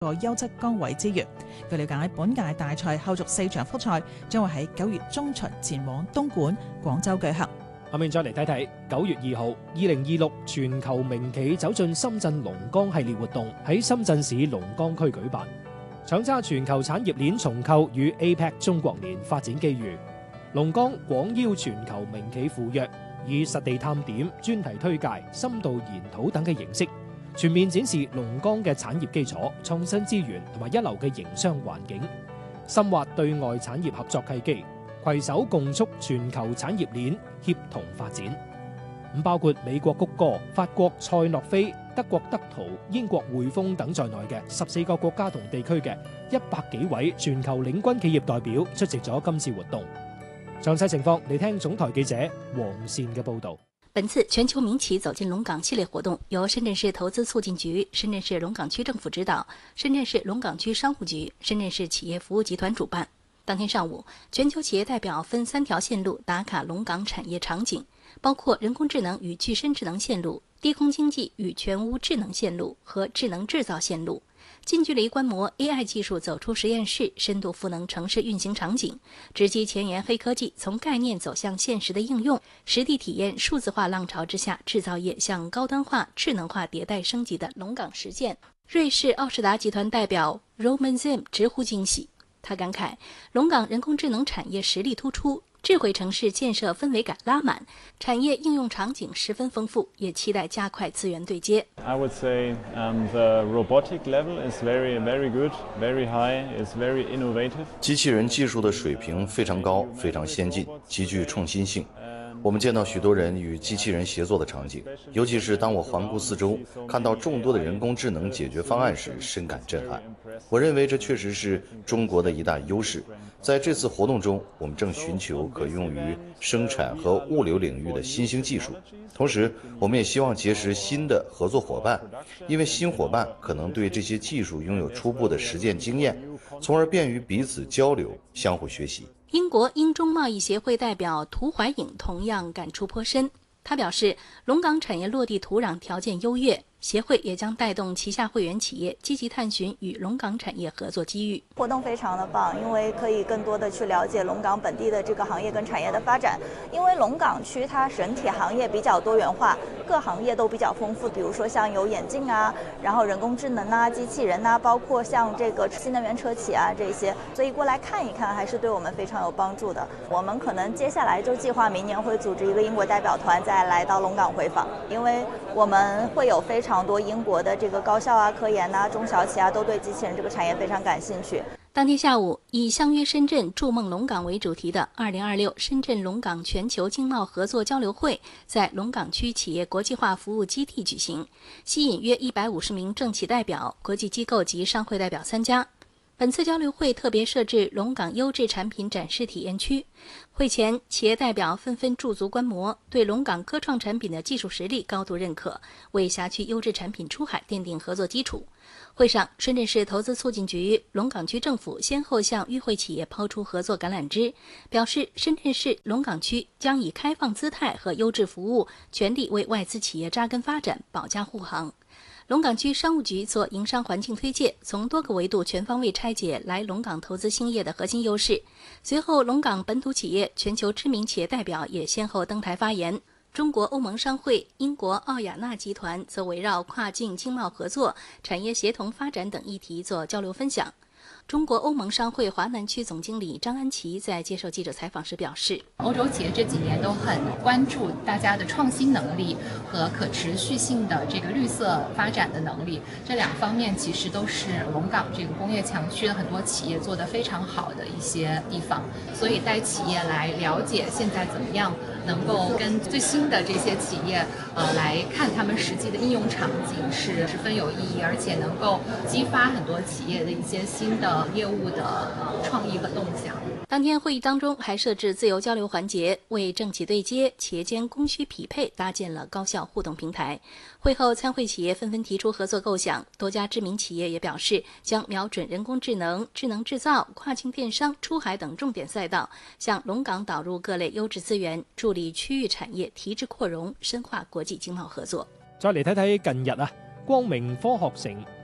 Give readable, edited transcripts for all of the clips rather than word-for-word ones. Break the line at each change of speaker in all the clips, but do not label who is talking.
個優質崗位之餘。據了解，本屆大賽後續4場複賽將會喺9月中旬前往東莞、廣州舉行。
下面再嚟睇睇9月2號2026全球名企走進深圳龍崗系列活動喺深圳市龍崗區舉辦，搶揸全球產業鏈重構與 APEC 中國年發展機遇。龍崗廣邀全球名企赴約，以實地探點、專題推介、深度研討等嘅形式，全面展示龍崗嘅產業基礎、創新資源同埋一流嘅營商環境，深挖對外產業合作契機，攜手共促全球產業鏈協同發展。咁包括美國谷歌、法國賽諾菲、德國德圖、英國匯豐等在內嘅14個國家同地區嘅100幾位全球領軍企業代表出席咗今次活動。詳細情況，嚟聽總台記者黃善嘅報道。
本次全球民企走进龙岗系列活动由深圳市投资促进局、深圳市龙岗区政府指导，深圳市龙岗区商务局、深圳市企业服务集团主办。当天上午，全球企业代表分3条线路打卡龙岗产业场景，包括人工智能与具身智能线路、低空经济与全屋智能线路和智能制造线路。近距离观摩 AI 技术走出实验室，深度赋能城市运行场景，直击前沿黑科技从概念走向现实的应用，实地体验数字化浪潮之下制造业向高端化、智能化迭代升级的龙岗实践。瑞士奥士达集团代表 Roman Zim 直呼惊喜，他感慨龙岗人工智能产业实力突出，智慧城市建设氛围感拉满，产业应用场景十分丰富，也期待加快资源对接。
I would say the robotic level is very good, very high, is very innovative.
机器人技术的水平非常高，非常先进，极具创新性。我们见到许多人与机器人协作的场景，尤其是当我环顾四周，看到众多的人工智能解决方案时，深感震撼。我认为这确实是中国的一大优势。在这次活动中，我们正寻求可用于生产和物流领域的新兴技术，同时我们也希望结识新的合作伙伴，因为新伙伴可能对这些技术拥有初步的实践经验，从而便于彼此交流，相互学习。
英国英中贸易协会代表涂怀颖同样感触颇深，他表示，龙岗产业落地土壤条件优越，协会也将带动旗下会员企业积极探寻与龙岗产业合作机遇。
活动非常的棒，因为可以更多的去了解龙岗本地的这个行业跟产业的发展。因为龙岗区它整体行业比较多元化，各行业都比较丰富，比如说像有眼镜啊，然后人工智能啊、机器人啊，包括像这个新能源车企啊这些，所以过来看一看还是对我们非常有帮助的。我们可能接下来就计划明年会组织一个英国代表团再来到龙岗回访，因为我们会有非常多英国的这个高校啊、科研啊、中小企啊都对机器人这个产业非常感兴趣。
当天下午，以相约深圳、筑梦龙岗为主题的2026深圳龙岗全球经贸合作交流会在龙岗区企业国际化服务基地举行，吸引约150名政企代表、国际机构及商会代表参加。本次交流会特别设置龙岗优质产品展示体验区，会前企业代表纷纷驻足观摩，对龙岗科创产品的技术实力高度认可，为辖区优质产品出海奠定合作基础。会上，深圳市投资促进局、龙岗区政府先后向与会企业抛出合作橄榄枝，表示深圳市龙岗区将以开放姿态和优质服务，全力为外资企业扎根发展保驾护航。龙岗区商务局做营商环境推介，从多个维度全方位拆解来龙岗投资兴业的核心优势。随后，龙岗本土企业、全球知名企业代表也先后登台发言。中国欧盟商会、英国奥雅纳集团则围绕跨境经贸合作、产业协同发展等议题做交流分享。中国欧盟商会华南区总经理张安琪在接受记者采访时表示，
欧洲企业这几年都很关注大家的创新能力和可持续性的这个绿色发展的能力，这2方面其实都是龙岗这个工业强区的很多企业做得非常好的一些地方，所以带企业来了解现在怎么样能够跟最新的这些企业来看他们实际的应用场景是十分有意义，而且能够激发很多企业的一些新的业务的创意和动向。
当天会议当中还设置自由交流环节，为政企对接、企业间供需匹配搭建了高效互动平台。会后，参会企业纷纷提出合作构想，多家知名企业也表示将瞄准人工智能、智能制造、跨境電商、出海等重點賽道，向龍岗導入各類優質資源，助力區域產業提質擴容，深化國際經貿合作。
再嚟睇睇近日光明科學城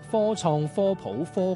科創、科普、科